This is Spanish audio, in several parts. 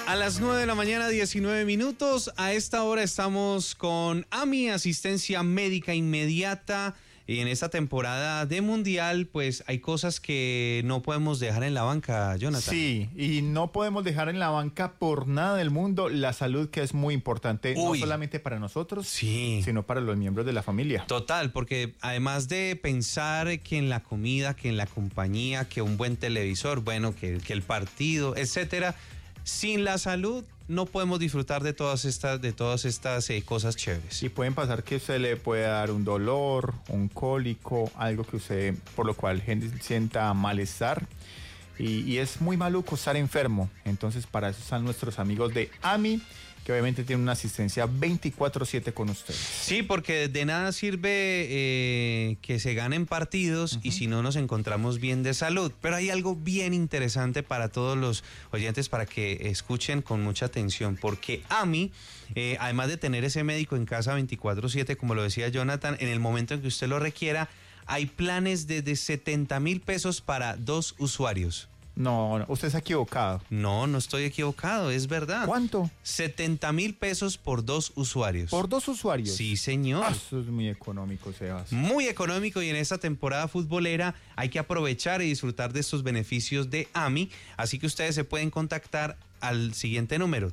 A las 9 de la mañana, 19 minutos. A esta hora estamos con AMI, Asistencia Médica Inmediata. Y en esta temporada de Mundial, pues hay cosas que no podemos dejar en la banca, Jonathan. Sí, y no podemos dejar en la banca por nada del mundo la salud, que es muy importante, no solamente para nosotros, sino para los miembros de la familia. Total, porque además de pensar que en la comida, que en la compañía, que un buen televisor, bueno, que el partido, etcétera, sin la salud no podemos disfrutar de todas estas cosas chéveres. Y pueden pasar que se le pueda dar un dolor, un cólico, algo que usted, por lo cual gente sienta malestar. Y es muy maluco estar enfermo. Entonces, para eso están nuestros amigos de AMI, que obviamente tienen una asistencia 24/7 con ustedes. Sí, porque de nada sirve que se ganen partidos y si no nos encontramos bien de salud. Pero hay algo bien interesante para todos los oyentes para que escuchen con mucha atención, porque AMI, además de tener ese médico en casa 24/7, como lo decía Jonathan, en el momento en que usted lo requiera, hay planes desde 70,000 pesos para 2 usuarios. No, usted está equivocado. No estoy equivocado, es verdad. ¿Cuánto? 70,000 pesos por 2 usuarios. ¿Por 2 usuarios? Sí, señor. Eso es muy económico, Sebas. Muy económico, y en esta temporada futbolera hay que aprovechar y disfrutar de estos beneficios de AMI. Así que ustedes se pueden contactar al siguiente número,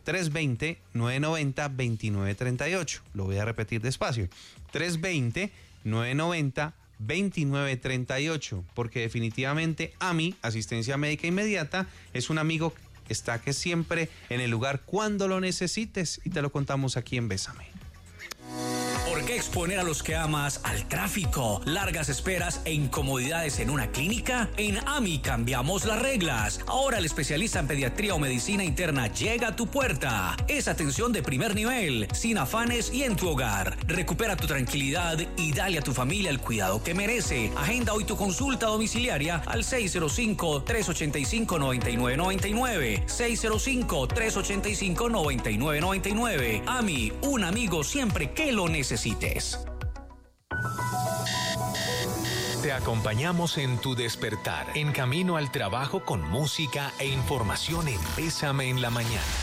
320-990-2938. Lo voy a repetir despacio. 320-990-2938, porque definitivamente AMI, Asistencia Médica Inmediata, es un amigo que está que siempre en el lugar cuando lo necesites, y te lo contamos aquí en Bésame. ¿Por qué exponer a los que amas al tráfico, largas esperas e incomodidades en una clínica? En AMI cambiamos las reglas. Ahora el especialista en pediatría o medicina interna llega a tu puerta. Es atención de primer nivel, sin afanes y en tu hogar. Recupera tu tranquilidad y dale a tu familia el cuidado que merece. Agenda hoy tu consulta domiciliaria al 605-385-9999. 605-385-9999. AMI, un amigo siempre que lo necesites. Te acompañamos en tu despertar, en camino al trabajo con música e información en Bésame en la mañana.